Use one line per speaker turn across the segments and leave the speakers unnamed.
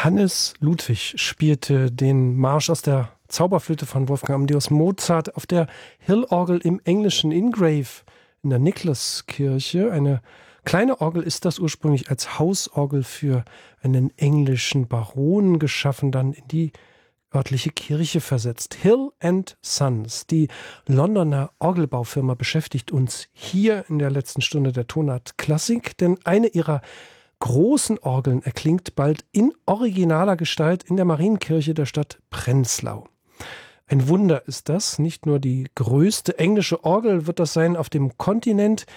Hannes Ludwig spielte den Marsch aus der Zauberflöte von Wolfgang Amadeus Mozart auf der Hill-Orgel im englischen Ingrave in der Niklauskirche. Eine kleine Orgel ist das ursprünglich als Hausorgel für einen englischen Baron geschaffen, dann in die örtliche Kirche versetzt. Hill & Sons, die Londoner Orgelbaufirma, beschäftigt uns hier in der letzten Stunde der Tonart Klassik, denn eine ihrer großen Orgeln erklingt bald in originaler Gestalt in der Marienkirche der Stadt Prenzlau. Ein Wunder ist das. Nicht nur die größte englische Orgel wird das sein auf dem Kontinent.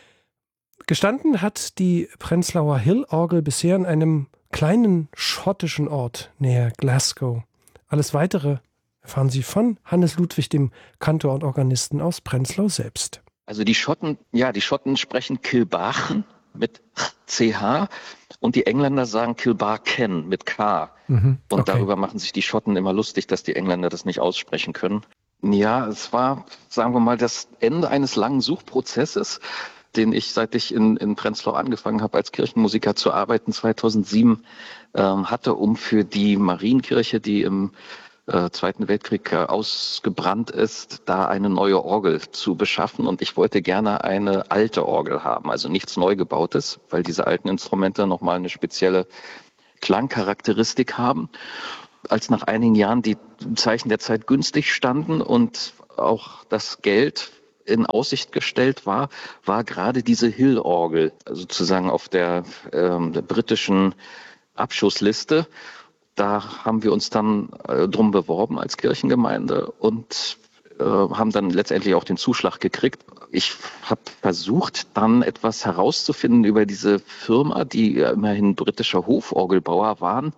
Gestanden hat die Prenzlauer Hill-Orgel bisher in einem kleinen schottischen Ort näher Glasgow. Alles Weitere erfahren Sie von Hannes Ludwig, dem Kantor und Organisten aus Prenzlau selbst.
Also die Schotten sprechen Kilbarchen mit CH und die Engländer sagen Kilbarken mit K. Und darüber machen sich die Schotten immer lustig, dass die Engländer das nicht aussprechen können. Ja, es war, sagen wir mal, das Ende eines langen Suchprozesses, den ich, seit ich in Prenzlau angefangen habe, als Kirchenmusiker zu arbeiten, 2007 hatte, um für die Marienkirche, die im Zweiten Weltkrieg ausgebrannt ist, da eine neue Orgel zu beschaffen. Und ich wollte gerne eine alte Orgel haben, also nichts Neugebautes, weil diese alten Instrumente nochmal eine spezielle Klangcharakteristik haben. Als nach einigen Jahren die Zeichen der Zeit günstig standen und auch das Geld in Aussicht gestellt war gerade diese Hill-Orgel sozusagen auf der britischen Abschussliste. Da haben wir uns dann drum beworben als Kirchengemeinde und haben dann letztendlich auch den Zuschlag gekriegt. Ich habe versucht, dann etwas herauszufinden über diese Firma, die ja immerhin britischer Hoforgelbauer waren,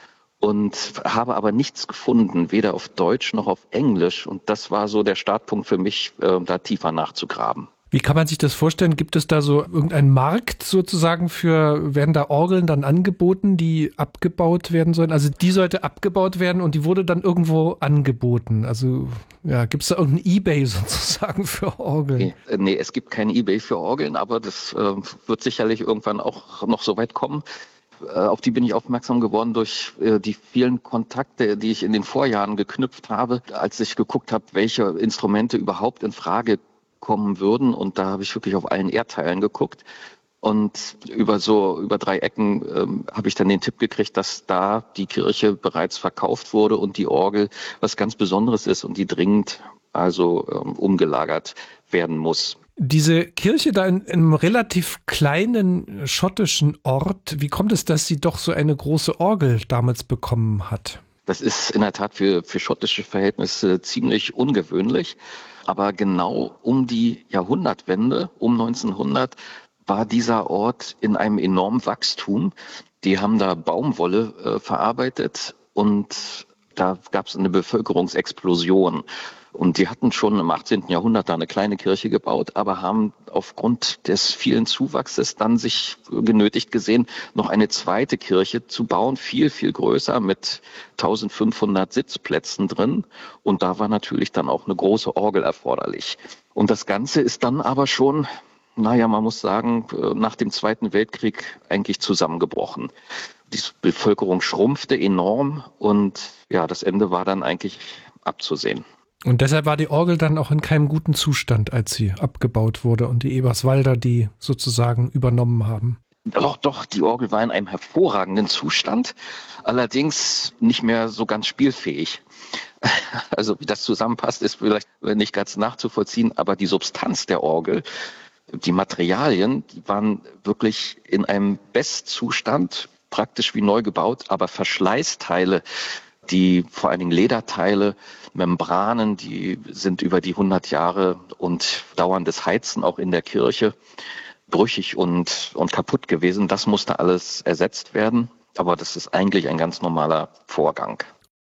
und habe aber nichts gefunden, weder auf Deutsch noch auf Englisch. Und das war so der Startpunkt für mich, da tiefer nachzugraben.
Wie kann man sich das vorstellen? Gibt es da so irgendeinen Markt sozusagen werden da Orgeln dann angeboten, die abgebaut werden sollen? Also die sollte abgebaut werden und die wurde dann irgendwo angeboten. Also ja, gibt es da irgendein eBay sozusagen für Orgeln?
Nee, es gibt kein eBay für Orgeln, aber das wird sicherlich irgendwann auch noch so weit kommen. Auf die bin ich aufmerksam geworden durch die vielen Kontakte, die ich in den Vorjahren geknüpft habe, als ich geguckt habe, welche Instrumente überhaupt in Frage kommen würden. Und da habe ich wirklich auf allen Erdteilen geguckt. Und über 3 Ecken habe ich dann den Tipp gekriegt, dass da die Kirche bereits verkauft wurde und die Orgel was ganz Besonderes ist und die dringend umgelagert werden muss.
Diese Kirche da in einem relativ kleinen schottischen Ort, wie kommt es, dass sie doch so eine große Orgel damals bekommen hat?
Das ist in der Tat für schottische Verhältnisse ziemlich ungewöhnlich. Aber genau um die Jahrhundertwende, um 1900, war dieser Ort in einem enormen Wachstum. Die haben da Baumwolle verarbeitet und da gab es eine Bevölkerungsexplosion. Und die hatten schon im 18. Jahrhundert da eine kleine Kirche gebaut, aber haben aufgrund des vielen Zuwachses dann sich genötigt gesehen, noch eine zweite Kirche zu bauen, viel, viel größer mit 1500 Sitzplätzen drin. Und da war natürlich dann auch eine große Orgel erforderlich. Und das Ganze ist dann aber schon, man muss sagen, nach dem Zweiten Weltkrieg eigentlich zusammengebrochen. Die Bevölkerung schrumpfte enorm und ja, das Ende war dann eigentlich abzusehen.
Und deshalb war die Orgel dann auch in keinem guten Zustand, als sie abgebaut wurde und die Eberswalder die sozusagen übernommen haben.
Doch, die Orgel war in einem hervorragenden Zustand, allerdings nicht mehr so ganz spielfähig. Also wie das zusammenpasst, ist vielleicht nicht ganz nachzuvollziehen, aber die Substanz der Orgel, die Materialien, die waren wirklich in einem Bestzustand, praktisch wie neu gebaut, aber Verschleißteile, die vor allen Dingen Lederteile, Membranen, die sind über die 100 Jahre und dauerndes Heizen auch in der Kirche brüchig und kaputt gewesen. Das musste alles ersetzt werden, aber das ist eigentlich ein ganz normaler Vorgang.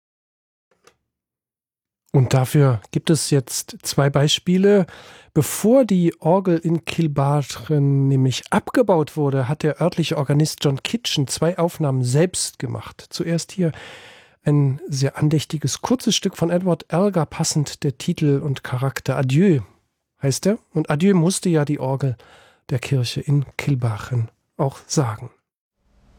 Und dafür gibt es jetzt 2 Beispiele. Bevor die Orgel in Kilbarchen nämlich abgebaut wurde, hat der örtliche Organist John Kitchen 2 Aufnahmen selbst gemacht. Zuerst hier ein sehr andächtiges, kurzes Stück von Edward Elgar, passend der Titel und Charakter. Adieu heißt er. Und Adieu musste ja die Orgel der Kirche in Kilbarchen auch sagen.